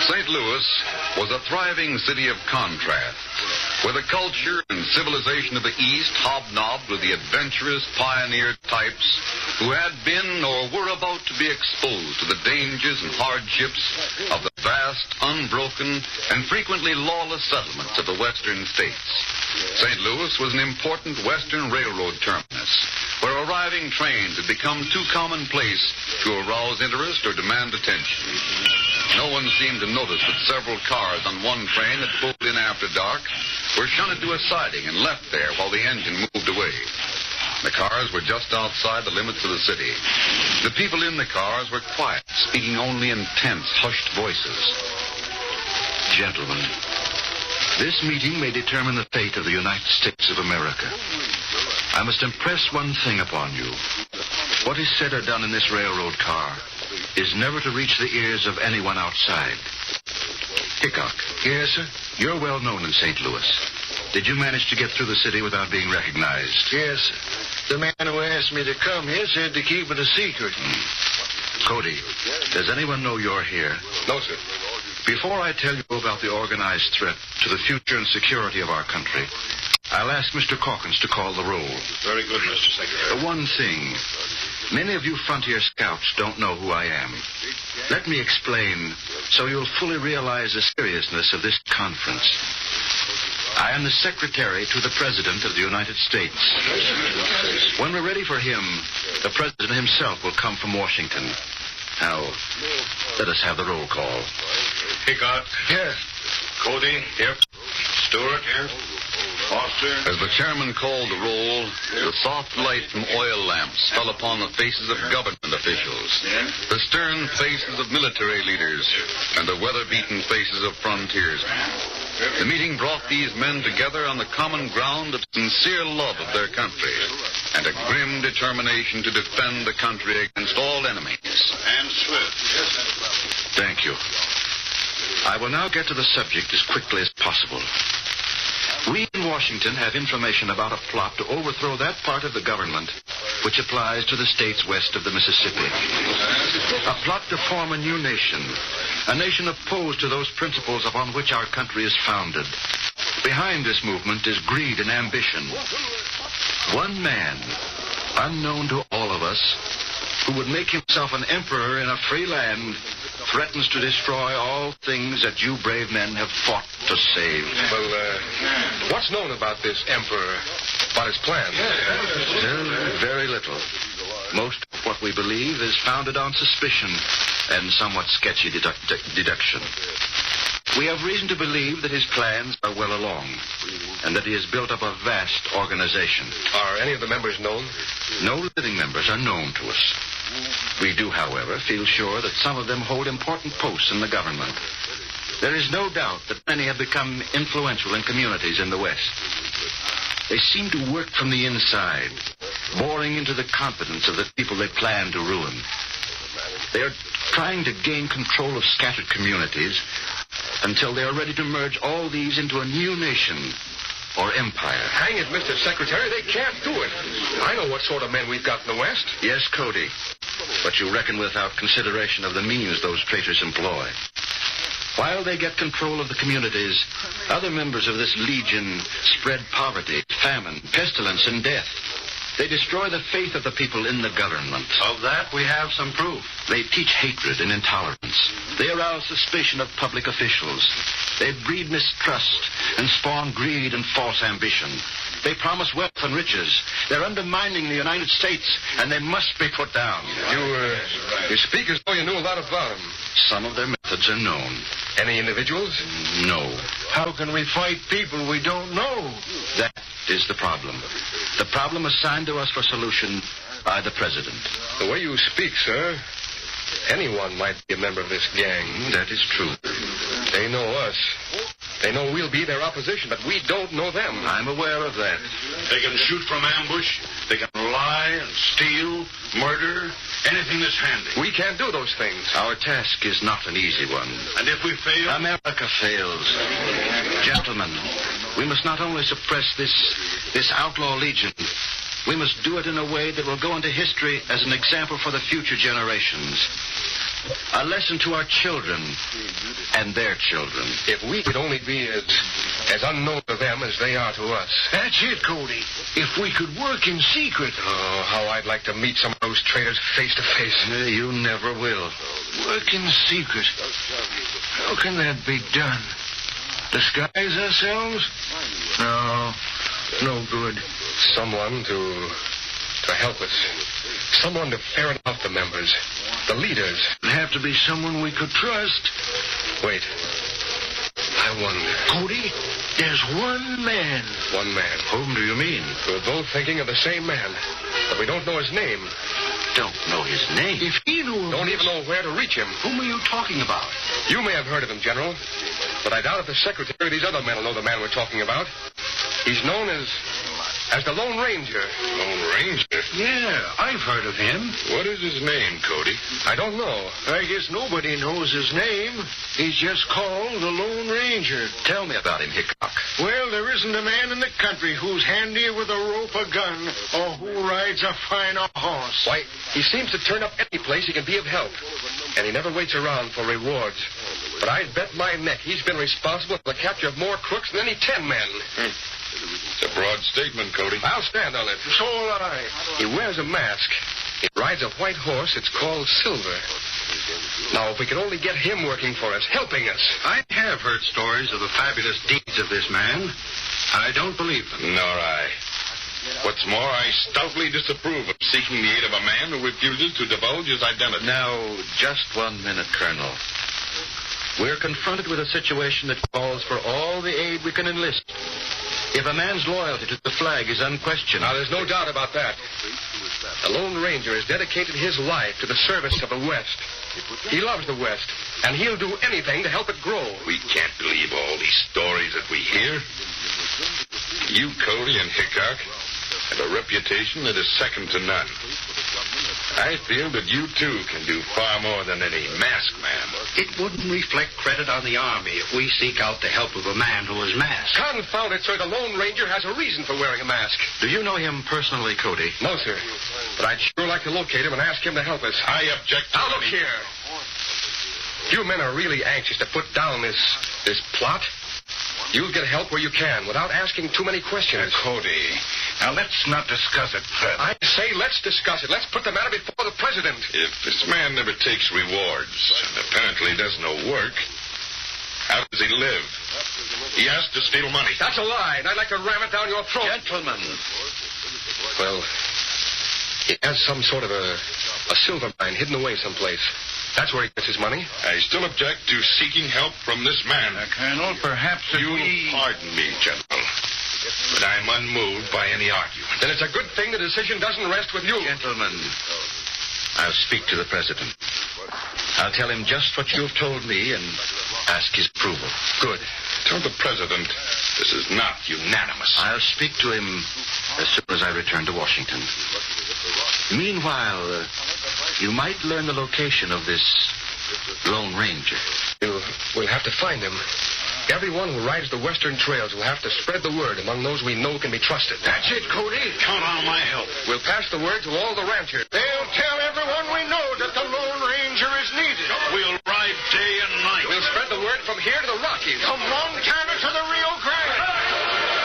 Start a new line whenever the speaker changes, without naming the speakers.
St. Louis was a thriving city of contrast, where the culture and civilization of the East hobnobbed with the adventurous pioneer types who had been or were about to be exposed to the dangers and hardships of the vast, unbroken, and frequently lawless settlements of the western states. St. Louis was an important western railroad terminus, where arriving trains had become too commonplace to arouse interest or demand attention. No one seemed to notice that several cars on one train that pulled in after dark were shunted to a siding and left there while the engine moved away. The cars were just outside the limits of the city. The people in the cars were quiet, speaking only in tense, hushed voices.
Gentlemen, this meeting may determine the fate of the United States of America. I must impress one thing upon you. What is said or done in this railroad car is never to reach the ears of anyone outside. Hickok.
Yes, sir?
You're well known in St. Louis. Did you manage to get through the city without being recognized?
Yes, sir. The man who asked me to come here said to keep it a secret.
Cody, does anyone know you're here?
No, sir.
Before I tell you about the organized threat to the future and security of our country, I'll ask Mr. Calkins to call the roll.
Very good, Mr. Secretary.
One thing. Many of you frontier scouts don't know who I am. Let me explain so you'll fully realize the seriousness of this conference. I am the secretary to the President of the United States. When we're ready for him, the President himself will come from Washington. Now, let us have the roll call.
Hickok. Here. Cody. Here. Stewart. Here. Foster.
As the chairman called the roll, the soft light from oil lamps fell upon the faces of government officials, the stern faces of military leaders, and the weather-beaten faces of frontiersmen. The meeting brought these men together on the common ground of sincere love of their country and a grim determination to defend the country against all enemies.
And Swift.
Thank you. I will now get to the subject as quickly as possible. We in Washington have information about a plot to overthrow that part of the government which applies to the states west of the Mississippi. A plot to form a new nation, a nation opposed to those principles upon which our country is founded. Behind this movement is greed and ambition. One man, unknown to all of us, who would make himself an emperor in a free land, threatens to destroy all things that you brave men have fought to save.
Well, what's known about this emperor, about his plans?
Very little. Most of what we believe is founded on suspicion and somewhat sketchy deduction. We have reason to believe that his plans are well along, and that he has built up a vast organization.
Are any of the members known?
No living members are known to us. We do, however, feel sure that some of them hold important posts in the government. There is no doubt that many have become influential in communities in the West. They seem to work from the inside, boring into the confidence of the people they plan to ruin. They are trying to gain control of scattered communities until they are ready to merge all these into a new nation or empire.
Hang it, Mr. Secretary, they can't do it. I know what sort of men we've got in the West.
Yes, Cody, but you reckon without consideration of the means those traitors employ. While they get control of the communities, other members of this legion spread poverty, famine, pestilence, and death. They destroy the faith of the people in the government.
Of that, we have some proof.
They teach hatred and intolerance. They arouse suspicion of public officials. They breed mistrust and spawn greed and false ambition. They promise wealth and riches. They're undermining the United States, and they must be put down.
You speak as though you knew a lot about them.
Some of their methods are known.
Any individuals?
No.
How can we fight people we don't know?
That is the problem. The problem assigned to us for solution by the President.
The way you speak, sir, anyone might be a member of this gang.
That is true.
They know us. They know we'll be their opposition, but we don't know them.
I'm aware of that.
They can shoot from ambush. They can lie and steal, murder, anything that's handy.
We can't do those things.
Our task is not an easy one.
And if we fail?
America fails. Gentlemen, we must not only suppress this outlaw legion, we must do it in a way that will go into history as an example for the future generations. A lesson to our children and their children.
If we could only be as unknown to them as they are to us.
That's it, Cody. If we could work in secret.
Oh, how I'd like to meet some of those traitors face to face.
You never will.
Work in secret. How can that be done? Disguise ourselves? No good.
Someone to help us. Someone to ferret out the members. The leaders.
It'd have to be someone we could trust.
Wait. I wonder.
Cody, there's one man.
One man.
Whom do you mean?
We're both thinking of the same man. But we don't know his name.
Don't know his name.
If he knew...
Don't even know where to reach him.
Whom are you talking about?
You may have heard of him, General. But I doubt if the secretary or these other men will know the man we're talking about. He's known as the Lone Ranger.
Lone Ranger? Yeah, I've heard of him. What is his name, Cody?
I don't know.
I guess nobody knows his name. He's just called the Lone Ranger.
Tell me about him, Hickok.
Well, there isn't a man in the country who's handy with a rope, a gun, or who rides a finer horse.
Why, he seems to turn up any place he can be of help. And he never waits around for rewards. But I'd bet my neck he's been responsible for the capture of more crooks than any 10 men.
It's a broad statement, Cody.
I'll stand on it.
So will I.
He wears a mask. He rides a white horse. It's called Silver. Now, if we could only get him working for us, helping us.
I have heard stories of the fabulous deeds of this man. I don't believe them. Nor I. What's more, I stoutly disapprove of seeking the aid of a man who refuses to divulge his identity.
Now, just 1 minute, Colonel. We're confronted with a situation that calls for all the aid we can enlist. If a man's loyalty to the flag is unquestioned...
Now, there's no doubt about that. The Lone Ranger has dedicated his life to the service of the West. He loves the West, and he'll do anything to help it grow.
We can't believe all these stories that we hear. You, Cody, and Hickok have a reputation that is second to none. I feel that you, too, can do far more than any masked man.
It wouldn't reflect credit on the Army if we seek out the help of a man who is masked.
Confound it, sir. The Lone Ranger has a reason for wearing a mask.
Do you know him personally, Cody?
No, sir. But I'd sure like to locate him and ask him to help us.
I object to
Now, look here. You men are really anxious to put down this plot. You'll get help where you can without asking too many questions.
Cody, now let's not discuss it further.
I say let's discuss it. Let's put the matter before the president.
If this man never takes rewards and apparently does no work, how does he live? He has to steal money.
That's a lie, and I'd like to ram it down your throat.
Gentlemen.
Well, he has some sort of a silver mine hidden away someplace. That's where he gets his money.
I still object to seeking help from this man.
Colonel, perhaps if
You'll pardon me, General, but I'm unmoved by any argument.
Then it's a good thing the decision doesn't rest with you.
Gentlemen, I'll speak to the president. I'll tell him just what you've told me and ask his approval.
Good.
Tell the president this is not unanimous.
I'll speak to him as soon as I return to Washington. Meanwhile, you might learn the location of this Lone Ranger.
We'll have to find him. Everyone who rides the western trails will have to spread the word among those we know can be trusted.
That's it, Cody. Count on my help.
We'll pass the word to all the ranchers.
They'll tell everyone we know that the Lone Ranger is needed. We'll ride day and night.
We'll spread the word from here to the Rockies.
From Montana to the Rio Grande.